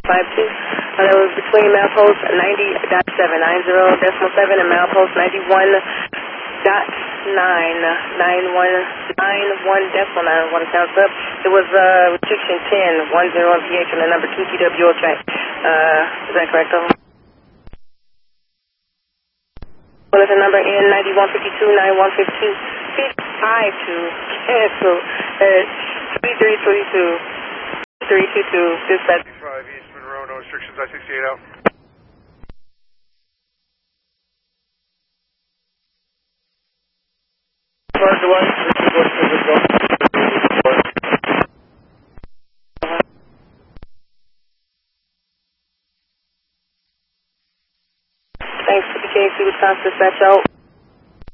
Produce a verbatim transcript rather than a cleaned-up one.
five two. Uh, that was between milepost ninety dot seven nine zero decimal seven and milepost ninety-one dot nine nine one nine one decimal nine. What it sounds up. It was uh, restriction ten one zero P H on the number two T W O track. Uh, is that correct? Over. Well, it's a number in ninety-one fifty-two nine one fifty-two five two. Cancel. Uh, three three three two three two two. Dispatch. five East Monroe, no restrictions. I sixty-eight out. Thanks to the K C Wisconsin dispatch out.